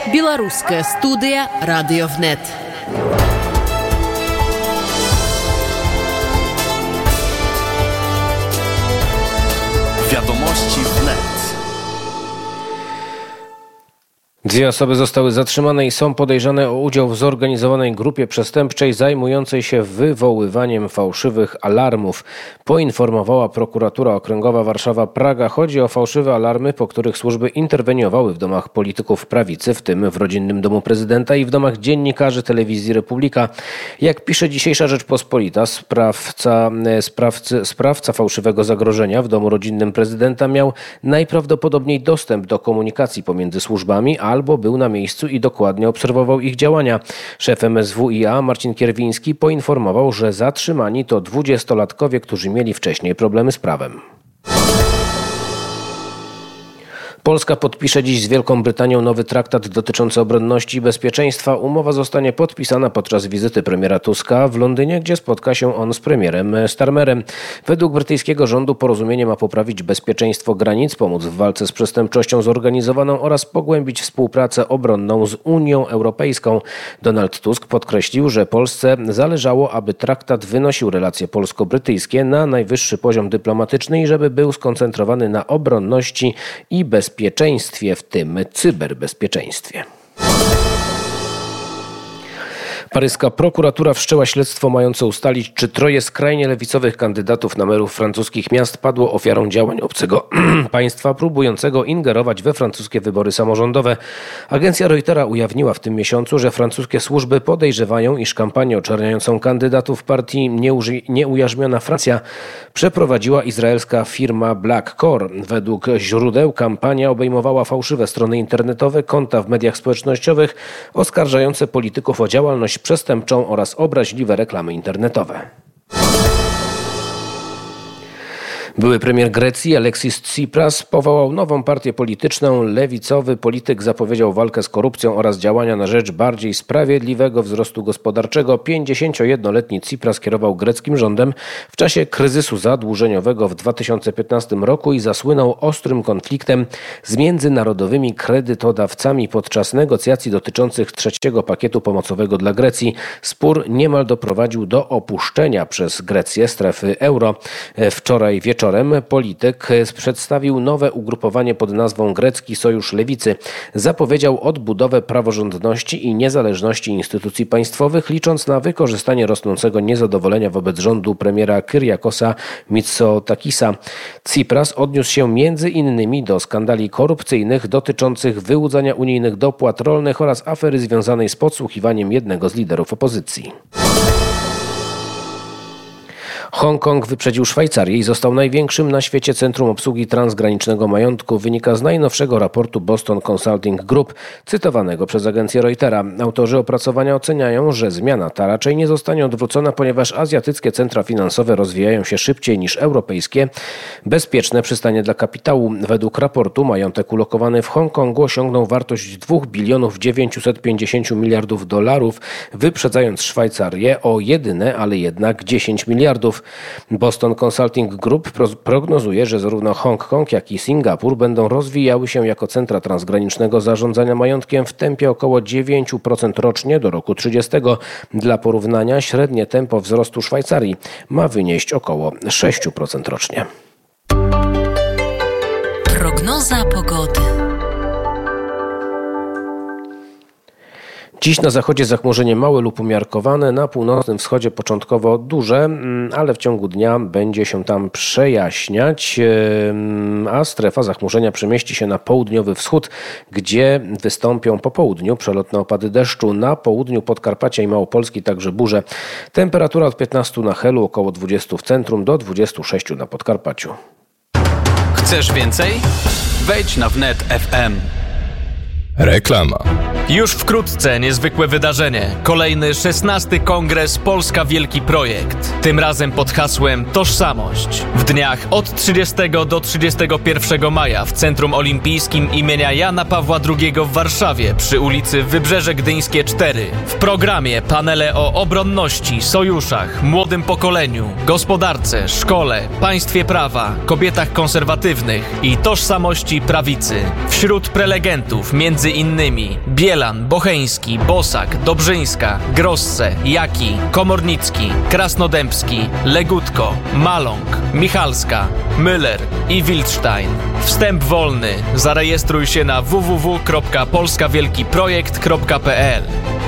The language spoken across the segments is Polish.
Белорусская студия «Радиовнет». Wiadomości wnet. Dwie osoby zostały zatrzymane i są podejrzane o udział w zorganizowanej grupie przestępczej zajmującej się wywoływaniem fałszywych alarmów, poinformowała prokuratura okręgowa Warszawa-Praga. Chodzi o fałszywe alarmy, po których służby interweniowały w domach polityków prawicy, w tym w rodzinnym domu prezydenta i w domach dziennikarzy telewizji Republika. Jak pisze dzisiejsza Rzeczpospolita, sprawca fałszywego zagrożenia w domu rodzinnym prezydenta miał najprawdopodobniej dostęp do komunikacji pomiędzy służbami, albo był na miejscu i dokładnie obserwował ich działania. Szef MSWiA Marcin Kierwiński poinformował, że zatrzymani to 20-latkowie, którzy mieli wcześniej problemy z prawem. Polska podpisze dziś z Wielką Brytanią nowy traktat dotyczący obronności i bezpieczeństwa. Umowa zostanie podpisana podczas wizyty premiera Tuska w Londynie, gdzie spotka się on z premierem Starmerem. Według brytyjskiego rządu porozumienie ma poprawić bezpieczeństwo granic, pomóc w walce z przestępczością zorganizowaną oraz pogłębić współpracę obronną z Unią Europejską. Donald Tusk podkreślił, że Polsce zależało, aby traktat wynosił relacje polsko-brytyjskie na najwyższy poziom dyplomatyczny i żeby był skoncentrowany na obronności i bezpieczeństwie, w tym cyberbezpieczeństwie. Paryska prokuratura wszczęła śledztwo mające ustalić, czy 3 skrajnie lewicowych kandydatów na merów francuskich miast padło ofiarą działań obcego państwa próbującego ingerować we francuskie wybory samorządowe. Agencja Reutera ujawniła w tym miesiącu, że francuskie służby podejrzewają, iż kampanię oczerniającą kandydatów partii Nieujarzmiona Francja przeprowadziła izraelska firma Black Core. Według źródeł kampania obejmowała fałszywe strony internetowe, konta w mediach społecznościowych oskarżające polityków o działalność przestępczą oraz obraźliwe reklamy internetowe. Były premier Grecji Alexis Tsipras powołał nową partię polityczną. Lewicowy polityk zapowiedział walkę z korupcją oraz działania na rzecz bardziej sprawiedliwego wzrostu gospodarczego. 51-letni Tsipras kierował greckim rządem w czasie kryzysu zadłużeniowego w 2015 roku i zasłynął ostrym konfliktem z międzynarodowymi kredytodawcami podczas negocjacji dotyczących trzeciego pakietu pomocowego dla Grecji. Spór niemal doprowadził do opuszczenia przez Grecję strefy euro. Wczoraj wieczorem polityk przedstawił nowe ugrupowanie pod nazwą Grecki Sojusz Lewicy. Zapowiedział odbudowę praworządności i niezależności instytucji państwowych, licząc na wykorzystanie rosnącego niezadowolenia wobec rządu premiera Kyriakosa Mitsotakisa. Tsipras odniósł się między innymi do skandali korupcyjnych dotyczących wyłudzania unijnych dopłat rolnych oraz afery związanej z podsłuchiwaniem jednego z liderów opozycji. Hongkong wyprzedził Szwajcarię i został największym na świecie centrum obsługi transgranicznego majątku. Wynika z najnowszego raportu Boston Consulting Group, cytowanego przez agencję Reutera. Autorzy opracowania oceniają, że zmiana ta raczej nie zostanie odwrócona, ponieważ azjatyckie centra finansowe rozwijają się szybciej niż europejskie. Bezpieczne przystanie dla kapitału. Według raportu majątek ulokowany w Hongkongu osiągnął wartość 2 bilionów 950 miliardów dolarów, wyprzedzając Szwajcarię o jedyne, ale jednak 10 miliardów. Boston Consulting Group prognozuje, że zarówno Hongkong, jak i Singapur będą rozwijały się jako centra transgranicznego zarządzania majątkiem w tempie około 9% rocznie do roku 30. Dla porównania średnie tempo wzrostu Szwajcarii ma wynieść około 6% rocznie. Prognoza pogody. Dziś na zachodzie zachmurzenie małe lub umiarkowane, na północnym wschodzie początkowo duże, ale w ciągu dnia będzie się tam przejaśniać, a strefa zachmurzenia przemieści się na południowy wschód, gdzie wystąpią po południu przelotne opady deszczu. Na południu Podkarpacia i Małopolski także burze. Temperatura od 15 na Helu, około 20 w centrum, do 26 na Podkarpaciu. Chcesz więcej? Wejdź na wnet FM. Reklama. Już wkrótce niezwykłe wydarzenie. Kolejny 16. Kongres Polska Wielki Projekt. Tym razem pod hasłem Tożsamość. W dniach od 30 do 31 maja w Centrum Olimpijskim imienia Jana Pawła II w Warszawie przy ulicy Wybrzeże Gdyńskie 4. W programie panele o obronności, sojuszach, młodym pokoleniu, gospodarce, szkole, państwie prawa, kobietach konserwatywnych i tożsamości prawicy. Wśród prelegentów między innymi Bielak, Bielan, Bocheński, Bosak, Dobrzyńska, Grosse, Jaki, Komornicki, Krasnodębski, Legutko, Maląg, Michalska, Müller i Wildstein. Wstęp wolny. Zarejestruj się na www.polskawielkiprojekt.pl.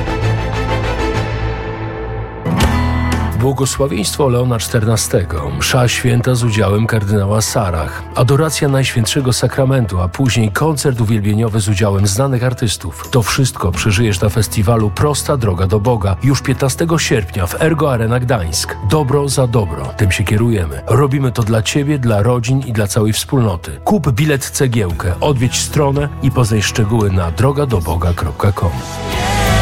Błogosławieństwo Leona XIV, msza święta z udziałem kardynała Sarach, adoracja Najświętszego Sakramentu, a później koncert uwielbieniowy z udziałem znanych artystów. To wszystko przeżyjesz na festiwalu Prosta Droga do Boga już 15 sierpnia w Ergo Arena Gdańsk. Dobro za dobro. Tym się kierujemy. Robimy to dla Ciebie, dla rodzin i dla całej wspólnoty. Kup bilet cegiełkę, odwiedź stronę i poznaj szczegóły na drogadoboga.com.